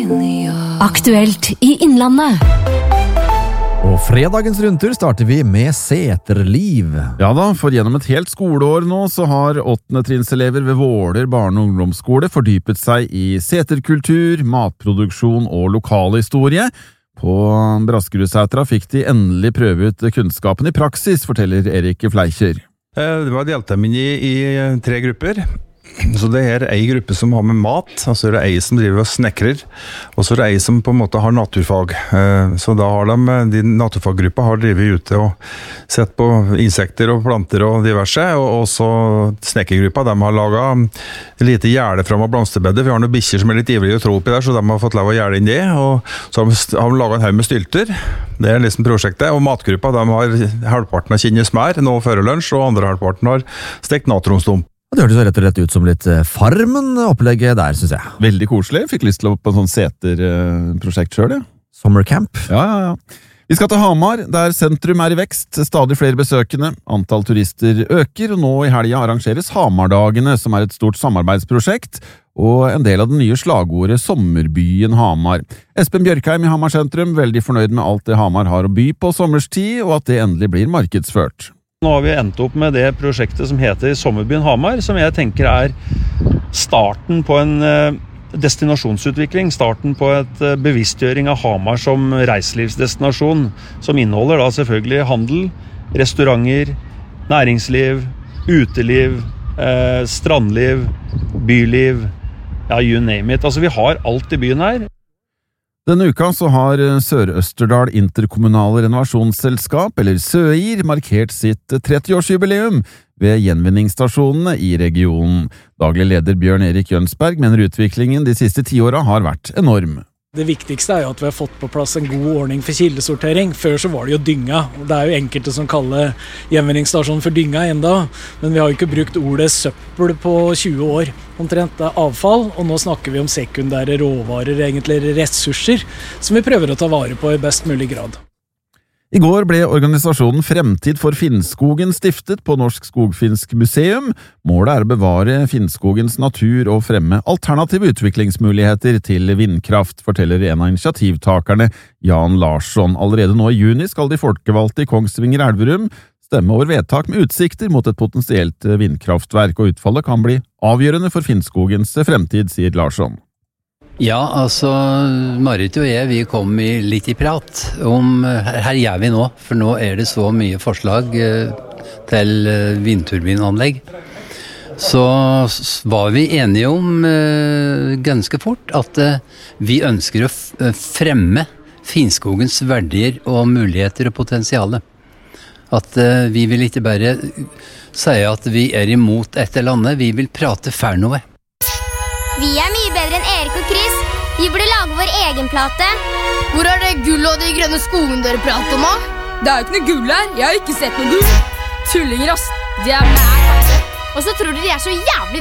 Aktuelt I Innlandet. Og fredagens rundtur starter vi med Seterliv. Ja da, for gjennom et helt skoleår nå så har 8. trinnselever ved Våler barne- og ungdomsskole fordypet seg I seterkultur, matproduksjon og lokalhistorie. På Braskerudsetra fikk de endelig prøve ut kunnskapen I praksis, forteller Erik Fleikjer. Det var delt dem inn I 3 grupper. Så det her en gruppe som har med mat, og så det en som driver og snekrer, og så det en som på en måte har naturfag. Så da har de naturfaggruppa har drivet ute og sett på insekter og planter og diverse, og så snekkergruppa, de har laget lite gjerde frem av blomsterbeddet. Vi har noen bikkjer som litt ivrige å trå oppi der, så de har fått lov å gjerde inn det, og så har de laget en haug med stylter. Det liksom prosjektet, og matgruppa, de har halvparten av kinnesmær nå før lunsj, og andre halvparten har stekt natronstump. Det hørtes jo rett og slett ut som litt Farmen-opplegget der, synes jeg. Veldig koselig. Fikk lyst til å på en sånn seterprosjekt selv, ja. Summer camp. Ja. Vi skal til Hamar, der sentrum I vekst, stadig flere besøkende, antall turister øker, og nå I helgen arrangeres Hamardagene, som et stort samarbeidsprosjekt, og en del av det nye slagordet Sommerbyen Hamar. Espen Bjørkheim I Hamar sentrum, veldig fornøyd med alt det Hamar har å by på sommerstid, og at det endelig blir markedsført. Nå har vi endt opp med det prosjektet som heter Sommerbyen Hamar, som jeg tenker starten på en destinasjonsutvikling, starten på et bevisstgjøring av Hamar som reiselivsdestinasjon, som inneholder da selvfølgelig handel, restauranter, næringsliv, uteliv, strandliv, byliv, ja, you name it. Altså vi har alt I byen her. Denne uka så har Sør-Østerdal Interkommunale Renovasjonsselskap, eller SØIR, markert sitt 30-årsjubileum ved gjenvinningsstasjonene I regionen. Daglig leder Bjørn Erik Jønsberg mener utviklingen de siste 10 årene har vært enorm. Det viktigste jo at vi har fått på plass en god ordning for kildesortering. Før så var det jo dynga, og det jo enkelte som kaller gjenvinningsstasjonen for dynga enda, men vi har jo ikke brukt ordet søppel på 20 år. Omtrent det avfall, og nå snakker vi om sekundære råvarer, egentlig ressurser, som vi prøver å ta vare på I best mulig grad. I går ble organisasjonen Fremtid for Finnskogen stiftet på Norsk Skogfinsk Museum. Målet å bevare Finnskogens natur og fremme alternative utviklingsmuligheter til vindkraft, forteller en av initiativtakerne, Jan Larsson. Allerede nå I juni skal de folkevalgte I Kongsvinger Elverum stemme over vedtak med utsikter mot et potensielt vindkraftverk, og utfallet kan bli avgjørende for Finnskogens fremtid, sier Larsson. Ja, altså Marit og jeg, vi kom litt I prat om, her gjør vi nå, for nå det så mye forslag til vindturbinanlegg. Så var vi enige om ganske fort at vi ønsker å fremme Finnskogens verdier og muligheter og potensiale. At vi vil ikke bare si at vi imot et eller annet, vi vil prate for noe. Vi mye bedre enn Erik og Chris. Vi burde lage vår egen plate. Hvor det gull og de grønne skogen dere prater om? Det jo ikke noe gull her. Jeg har ikke sett noe gull. Tullinger, ass. De mad. Og så tror dere jeg så jævlig